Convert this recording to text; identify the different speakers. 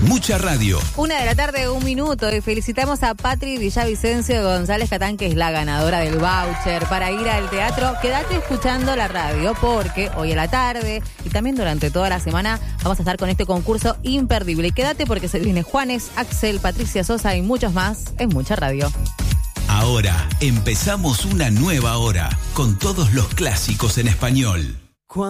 Speaker 1: Mucha Radio.
Speaker 2: 1:00 1:01 y felicitamos a Patri Villavicencio González Catán, que es la ganadora del voucher para ir al teatro. Quédate escuchando la radio porque hoy a la tarde y también durante toda la semana vamos a estar con este concurso imperdible. Y quédate porque se viene Juanes, Axel, Patricia Sosa y muchos más en Mucha Radio.
Speaker 1: Ahora empezamos una nueva hora con todos los clásicos en español.